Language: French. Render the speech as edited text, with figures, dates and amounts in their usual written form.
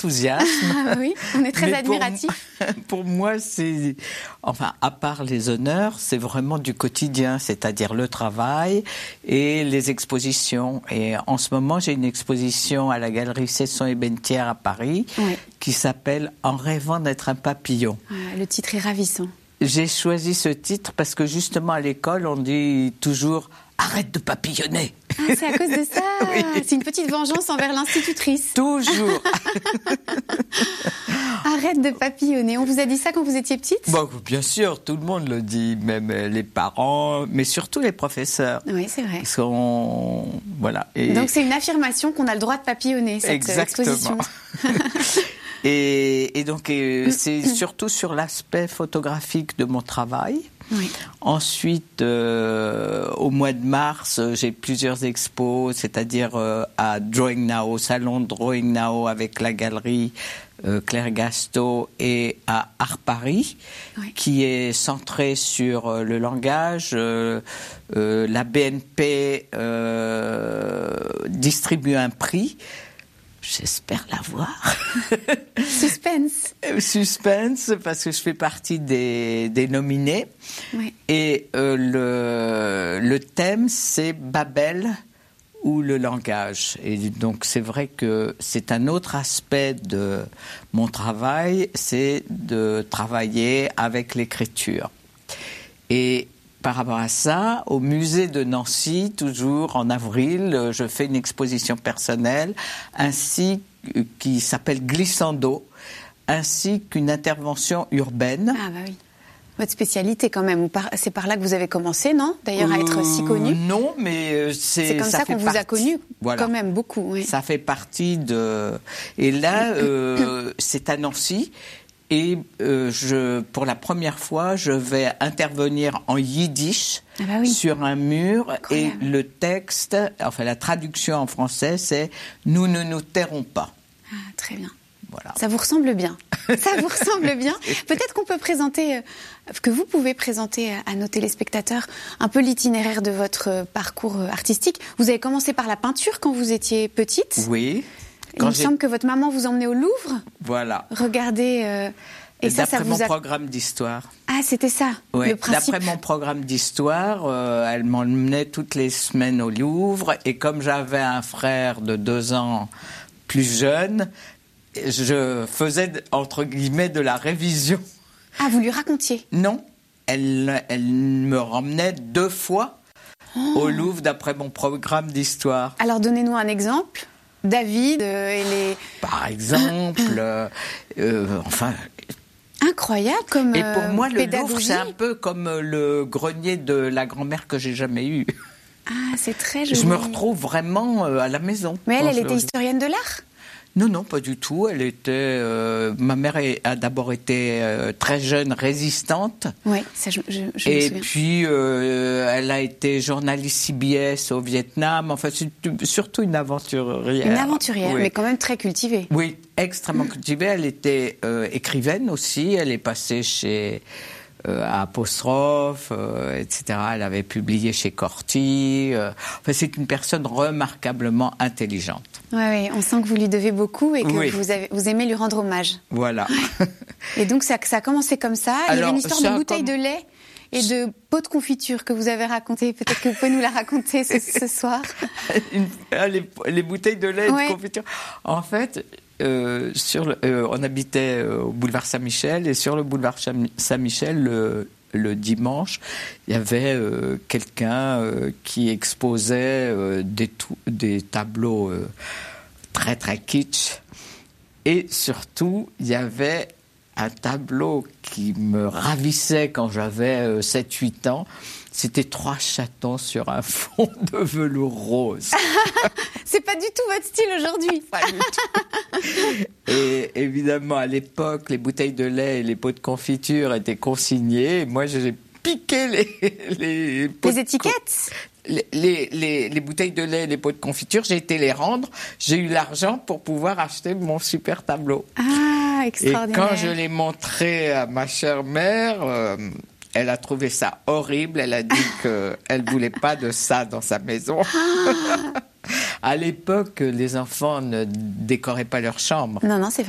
enthousiasme. Ah oui, on est très admiratifs. Pour moi, c'est, enfin, à part les honneurs, c'est vraiment du quotidien, c'est-à-dire le travail et les expositions. Et en ce moment, j'ai une exposition à la galerie Cesson et Bentière à Paris, oui, qui s'appelle « En rêvant d'être un papillon ». Le titre est ravissant. J'ai choisi ce titre parce que justement à l'école, on dit toujours « arrête de papillonner ». Ah, c'est à cause de ça. Oui. C'est une petite vengeance envers l'institutrice. Toujours. Arrête de papillonner. On vous a dit ça quand vous étiez petite ? Bon, bien sûr, tout le monde le dit, même les parents, mais surtout les professeurs. Oui, c'est vrai. Parce qu'on... Voilà. Et... Donc c'est une affirmation qu'on a le droit de papillonner, cette exposition. Et donc, c'est surtout sur l'aspect photographique de mon travail. Oui. Ensuite, au mois de mars, j'ai plusieurs expos, c'est-à-dire à Drawing Now, au salon Drawing Now avec la galerie Claire Gasto et à Art Paris, oui, qui est centré sur le langage. La BNP distribue un prix. J'espère l'avoir. Suspense. Suspense, parce que je fais partie des nominés. Oui. Et le thème, c'est Babel ou le langage. Et donc, c'est vrai que c'est un autre aspect de mon travail, c'est de travailler avec l'écriture. Et par rapport à ça, au musée de Nancy, toujours en avril, je fais une exposition personnelle, ainsi qui s'appelle Glissando, ainsi qu'une intervention urbaine. Ah bah oui. Votre spécialité quand même, c'est par là que vous avez commencé, non ? D'ailleurs, à être si connu. Non, mais c'est comme ça qu'on vous a connu, voilà, quand même beaucoup. Oui. Ça fait partie de... Et là, c'est à Nancy. Et pour la première fois, je vais intervenir en yiddish sur un mur. Incroyable. Et le texte, enfin la traduction en français, c'est « Nous ne nous tairons pas ». Ah, très bien. Voilà. Ça vous ressemble bien. Ça vous ressemble bien. Peut-être qu'on peut présenter, que vous pouvez présenter à nos téléspectateurs un peu l'itinéraire de votre parcours artistique. Vous avez commencé par la peinture quand vous étiez petite. Oui. Il me semble que votre maman vous emmenait au Louvre. Voilà. Regardez. Et d'après mon programme d'histoire. Ah, c'était ça, oui, le principe. D'après mon programme d'histoire, elle m'emmenait toutes les semaines au Louvre. Et comme j'avais un frère de 2 ans plus jeune, je faisais, entre guillemets, de la révision. Ah, vous lui racontiez ? Non. Elle me ramenait 2 fois au Louvre d'après mon programme d'histoire. Alors, donnez-nous un exemple. David et les... Par exemple, enfin... Incroyable comme Et pour moi, le pédagogie. Louvre, c'est un peu comme le grenier de la grand-mère que j'ai jamais eu. Ah, c'est très joli. Je me retrouve vraiment à la maison. Mais elle était historienne de l'art ? Non, non, pas du tout. Elle était... ma mère a d'abord été très jeune résistante. Oui, ça je me souviens. Et puis, elle a été journaliste CBS au Vietnam. Enfin, c'est surtout une aventurière. Une aventurière, oui, mais quand même très cultivée. Oui, extrêmement cultivée. Elle était écrivaine aussi. Elle est passée chez... à Apostrophe, etc. Elle avait publié chez Corti. Enfin, c'est une personne remarquablement intelligente. Oui, on sent que vous lui devez beaucoup et que vous aimez lui rendre hommage. Voilà. Et donc, ça a commencé comme ça. Alors, il y avait une histoire de bouteille de lait et de pot de confiture que vous avez racontée. Peut-être que vous pouvez nous la raconter ce soir. Les bouteilles de lait et de confiture. En fait... on habitait au boulevard Saint-Michel et sur le boulevard Saint-Michel, le dimanche, il y avait quelqu'un qui exposait des tableaux très très kitsch et surtout il y avait un tableau qui me ravissait quand j'avais 7-8 ans. C'était 3 chatons sur un fond de velours rose. C'est pas du tout votre style aujourd'hui. Pas du tout. Et évidemment, à l'époque, les bouteilles de lait et les pots de confiture étaient consignés. Moi, j'ai piqué les étiquettes. Les bouteilles de lait et les pots de confiture, j'ai été les rendre. J'ai eu l'argent pour pouvoir acheter mon super tableau. Ah, extraordinaire. Et quand je l'ai montré à ma chère mère... elle a trouvé ça horrible. Elle a dit qu'elle ne voulait pas de ça dans sa maison. À l'époque, les enfants ne décoraient pas leur chambre. Non, c'est